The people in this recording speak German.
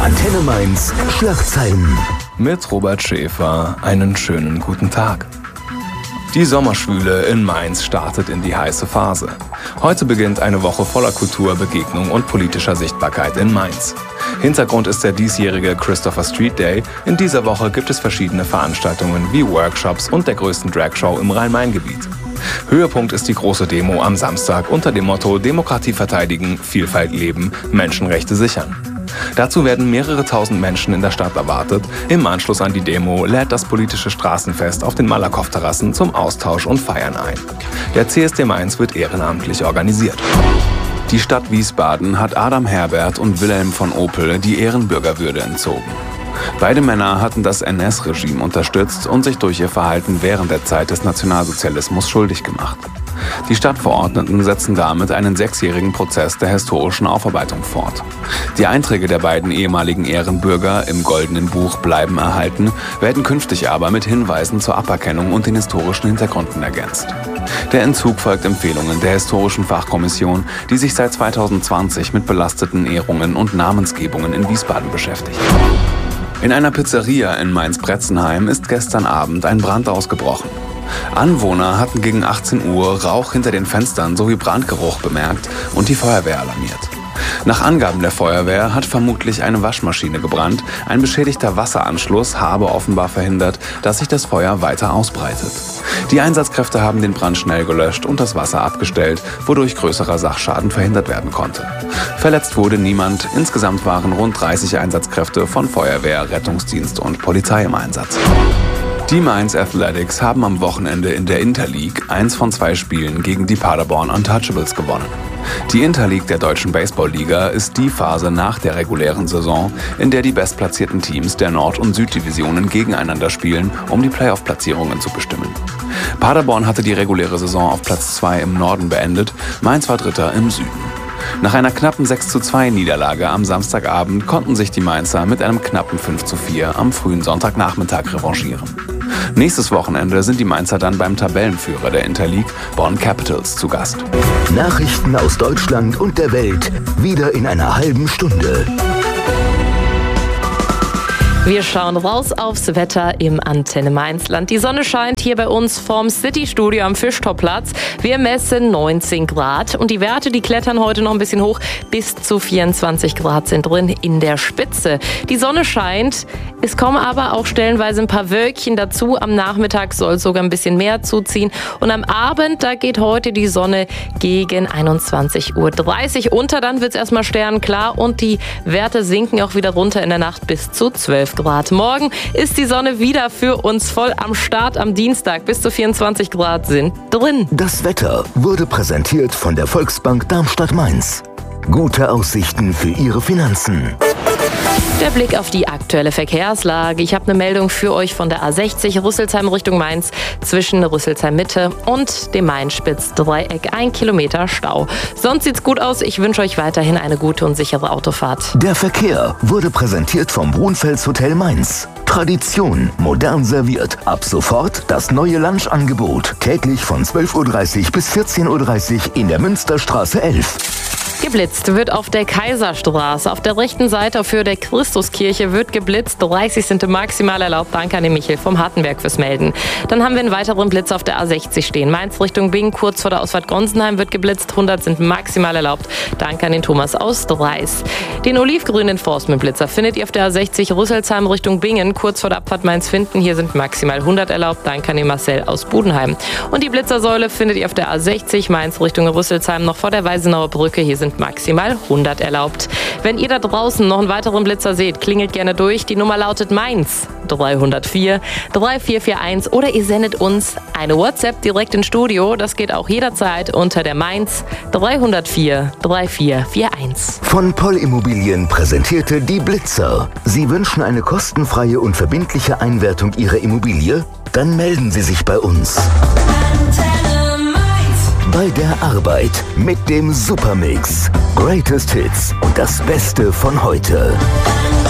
Antenne Mainz Schlagzeilen. Mit Robert Schäfer einen schönen guten Tag. Die Sommerschwüle in Mainz startet in die heiße Phase. Heute beginnt eine Woche voller Kultur, Begegnung und politischer Sichtbarkeit in Mainz. Hintergrund ist der diesjährige Christopher Street Day. In dieser Woche gibt es verschiedene Veranstaltungen wie Workshops und der größten Dragshow im Rhein-Main-Gebiet. Höhepunkt ist die große Demo am Samstag unter dem Motto Demokratie verteidigen, Vielfalt leben, Menschenrechte sichern. Dazu werden mehrere tausend Menschen in der Stadt erwartet. Im Anschluss an die Demo lädt das politische Straßenfest auf den Malakoff-Terrassen zum Austausch und Feiern ein. Der CSD Mainz wird ehrenamtlich organisiert. Die Stadt Wiesbaden hat Adam Herbert und Wilhelm von Opel die Ehrenbürgerwürde entzogen. Beide Männer hatten das NS-Regime unterstützt und sich durch ihr Verhalten während der Zeit des Nationalsozialismus schuldig gemacht. Die Stadtverordneten setzen damit einen 6-jährigen Prozess der historischen Aufarbeitung fort. Die Einträge der beiden ehemaligen Ehrenbürger im Goldenen Buch bleiben erhalten, werden künftig aber mit Hinweisen zur Aberkennung und den historischen Hintergründen ergänzt. Der Entzug folgt Empfehlungen der Historischen Fachkommission, die sich seit 2020 mit belasteten Ehrungen und Namensgebungen in Wiesbaden beschäftigt. In einer Pizzeria in Mainz-Bretzenheim ist gestern Abend ein Brand ausgebrochen. Anwohner hatten gegen 18 Uhr Rauch hinter den Fenstern sowie Brandgeruch bemerkt und die Feuerwehr alarmiert. Nach Angaben der Feuerwehr hat vermutlich eine Waschmaschine gebrannt. Ein beschädigter Wasseranschluss habe offenbar verhindert, dass sich das Feuer weiter ausbreitet. Die Einsatzkräfte haben den Brand schnell gelöscht und das Wasser abgestellt, wodurch größerer Sachschaden verhindert werden konnte. Verletzt wurde niemand. Insgesamt waren rund 30 Einsatzkräfte von Feuerwehr, Rettungsdienst und Polizei im Einsatz. Die Mainz Athletics haben am Wochenende in der Interleague 1 von 2 Spielen gegen die Paderborn Untouchables gewonnen. Die Interleague der Deutschen Baseball-Liga ist die Phase nach der regulären Saison, in der die bestplatzierten Teams der Nord- und Süddivisionen gegeneinander spielen, um die Playoff-Platzierungen zu bestimmen. Paderborn hatte die reguläre Saison auf Platz 2 im Norden beendet, Mainz war Dritter im Süden. Nach einer knappen 6:2 Niederlage am Samstagabend konnten sich die Mainzer mit einem knappen 5:4 am frühen Sonntagnachmittag revanchieren. Nächstes Wochenende sind die Mainzer dann beim Tabellenführer der Interleague, Bonn Capitals, zu Gast. Nachrichten aus Deutschland und der Welt, wieder in einer halben Stunde. Wir schauen raus aufs Wetter im Antenne Mainzland. Die Sonne scheint hier bei uns vorm City-Studio am Fischtorplatz. Wir messen 19 Grad und die Werte, die klettern heute noch ein bisschen hoch. Bis zu 24 Grad sind drin in der Spitze. Die Sonne scheint, es kommen aber auch stellenweise ein paar Wölkchen dazu. Am Nachmittag soll es sogar ein bisschen mehr zuziehen. Und am Abend, da geht heute die Sonne gegen 21:30 Uhr unter. Dann wird es erstmal sternenklar und die Werte sinken auch wieder runter in der Nacht bis zu 12 Grad. Morgen ist die Sonne wieder für uns voll am Start am Dienstag. Bis zu 24 Grad sind drin. Das Wetter wurde präsentiert von der Volksbank Darmstadt-Mainz. Gute Aussichten für Ihre Finanzen. Der Blick auf die aktuelle Verkehrslage. Ich habe eine Meldung für euch von der A60 Rüsselsheim Richtung Mainz zwischen Rüsselsheim Mitte und dem Mainspitz-Dreieck. 1 Kilometer Stau. Sonst sieht's gut aus. Ich wünsche euch weiterhin eine gute und sichere Autofahrt. Der Verkehr wurde präsentiert vom Brunfels Hotel Mainz. Tradition, modern serviert. Ab sofort das neue Lunchangebot. Täglich von 12:30 bis 14:30 in der Münsterstraße 11. Geblitzt wird auf der Kaiserstraße. Auf der rechten Seite für der Christuskirche wird geblitzt. 30 sind maximal erlaubt. Danke an den Michel vom Hartenberg fürs Melden. Dann haben wir einen weiteren Blitz auf der A60 stehen. Mainz Richtung Bingen, kurz vor der Ausfahrt Gonsenheim wird geblitzt. 100 sind maximal erlaubt. Danke an den Thomas aus Dreis. Den olivgrünen Enforcement-Blitzer findet ihr auf der A60 Rüsselsheim Richtung Bingen, kurz vor der Abfahrt Mainz-Finden. Hier sind maximal 100 erlaubt. Danke an den Marcel aus Budenheim. Und die Blitzersäule findet ihr auf der A60 Mainz Richtung Rüsselsheim noch vor der Weisenauer Brücke. Hier sind maximal 100 erlaubt. Wenn ihr da draußen noch einen weiteren Blitzer seht, klingelt gerne durch. Die Nummer lautet Mainz 304 3441 oder ihr sendet uns eine WhatsApp direkt ins Studio. Das geht auch jederzeit unter der Mainz 304 3441. Von Poll Immobilien präsentierte die Blitzer. Sie wünschen eine kostenfreie und verbindliche Einwertung Ihrer Immobilie? Dann melden Sie sich bei uns. Bei der Arbeit mit dem Supermix. Greatest Hits und das Beste von heute.